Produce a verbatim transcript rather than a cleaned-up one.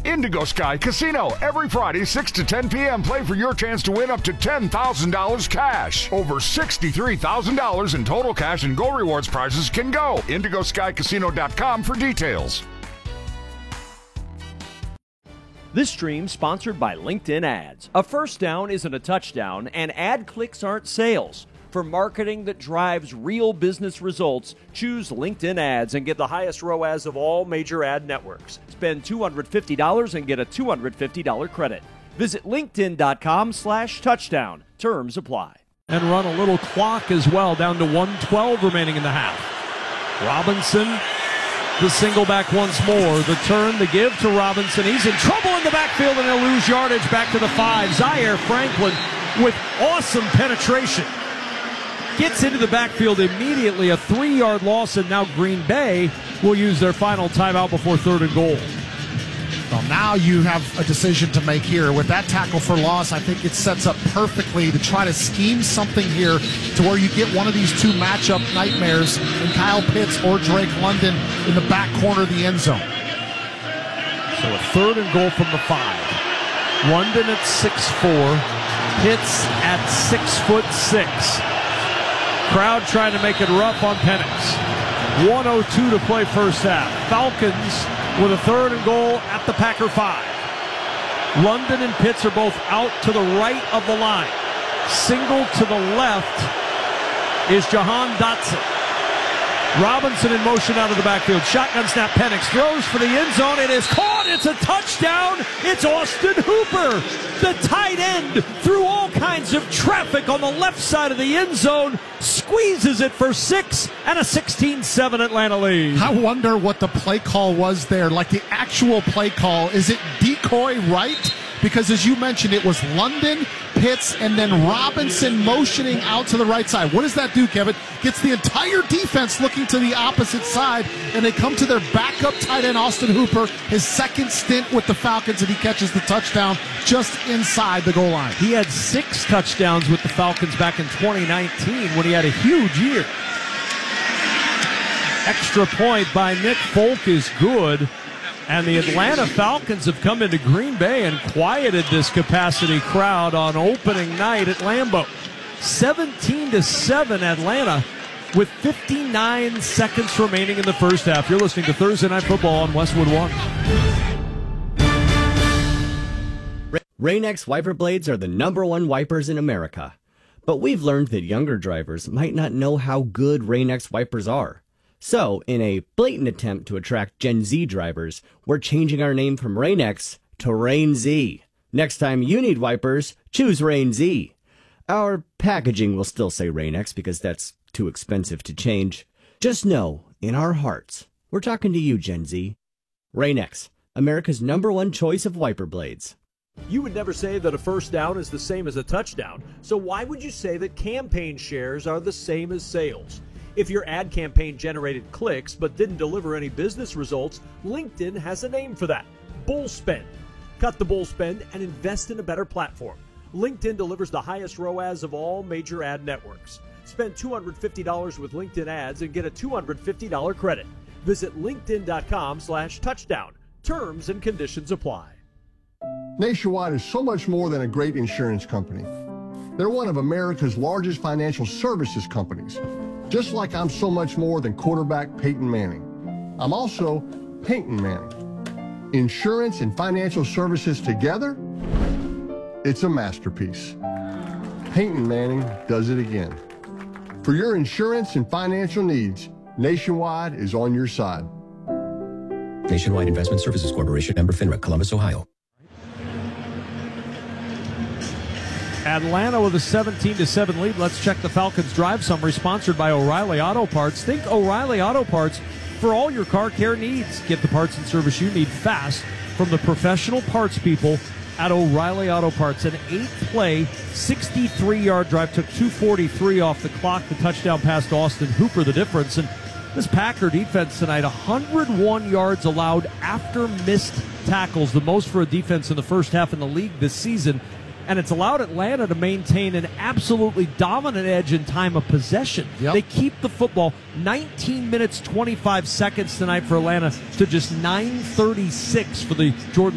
Indigo Sky Casino. Every Friday, six to ten p.m., play for your chance to win up to ten thousand dollars cash. Over sixty-three thousand dollars in total cash and Go Rewards prizes can go. indigo sky casino dot com for details. This stream sponsored by LinkedIn Ads. A first down isn't a touchdown, and ad clicks aren't sales. For marketing that drives real business results, choose LinkedIn Ads and get the highest R O A S of all major ad networks. Spend two hundred fifty dollars and get a two hundred fifty dollars credit. Visit linkedin.com slash touchdown. Terms apply. And run a little clock as well, down to one twelve remaining in the half. Robinson, the single back once more. The turn, the give to Robinson. He's in trouble in the backfield and he'll lose yardage back to the five. Zaire Franklin with awesome penetration. Gets into the backfield immediately, a three-yard loss, and now Green Bay will use their final timeout before third and goal. Well, now you have a decision to make here. With that tackle for loss, I think it sets up perfectly to try to scheme something here to where you get one of these two matchup nightmares in Kyle Pitts or Drake London in the back corner of the end zone. So a third and goal from the five. London at six four, Pitts at six foot six. Crowd trying to make it rough on Penix. one oh two to play first half. Falcons with a third and goal at the Packer five. London and Pitts are both out to the right of the line. Single to the left is Jahan Dotson. Robinson in motion out of the backfield. Shotgun snap. Penix throws for the end zone. It is caught. It's a touchdown. It's Austin Hooper, the tight end, through all kinds of traffic on the left side of the end zone, squeezes it for six, and a sixteen seven Atlanta lead. I wonder what the play call was there, like the actual play call. Is it decoy right? Because as you mentioned, it was London, Pitts, and then Robinson motioning out to the right side. What does that do, Kevin? Gets the entire defense looking to the opposite side, and they come to their backup tight end, Austin Hooper, his second stint with the Falcons, and he catches the touchdown just inside the goal line. He had six touchdowns with the Falcons back in twenty nineteen when he had a huge year. Extra point by Nick Folk is good. And the Atlanta Falcons have come into Green Bay and quieted this capacity crowd on opening night at Lambeau. seventeen to seven Atlanta with fifty-nine seconds remaining in the first half. You're listening to Thursday Night Football on Westwood One. Rain-X wiper blades are the number one wipers in America. But we've learned that younger drivers might not know how good Rain-X wipers are. So, in a blatant attempt to attract Gen Z drivers, we're changing our name from Rain-X to Rain-Z. Next time you need wipers, choose Rain-Z. Our packaging will still say Rain-X because that's too expensive to change. Just know, in our hearts, we're talking to you, Gen Z. Rain-X, America's number one choice of wiper blades. You would never say that a first down is the same as a touchdown, so why would you say that campaign shares are the same as sales? If your ad campaign generated clicks but didn't deliver any business results, LinkedIn has a name for that: bull spend. Cut the bull spend and invest in a better platform. LinkedIn delivers the highest R O A S of all major ad networks. Spend two hundred fifty dollars with LinkedIn Ads and get a two hundred fifty dollars credit. Visit linkedin.com slash touchdown. Terms and conditions apply. Nationwide is so much more than a great insurance company. They're one of America's largest financial services companies. Just like I'm so much more than quarterback Peyton Manning. I'm also Peyton Manning. Insurance and financial services together, it's a masterpiece. Peyton Manning does it again. For your insurance and financial needs, Nationwide is on your side. Nationwide Investment Services Corporation, member FINRA, Columbus, Ohio. Atlanta with a seventeen to seven lead. Let's check the Falcons drive summary, sponsored by O'Reilly Auto Parts. Think O'Reilly Auto Parts for all your car care needs. Get the parts and service you need fast from the professional parts people at O'Reilly Auto Parts. An eight-play, sixty-three-yard drive, took two forty-three off the clock. The touchdown pass to Austin Hooper, the difference. And this Packer defense tonight, one hundred one yards allowed after missed tackles, the most for a defense in the first half in the league this season. And it's allowed Atlanta to maintain an absolutely dominant edge in time of possession. Yep. They keep the football nineteen minutes, twenty-five seconds tonight for Atlanta to just nine thirty-six for the Jordan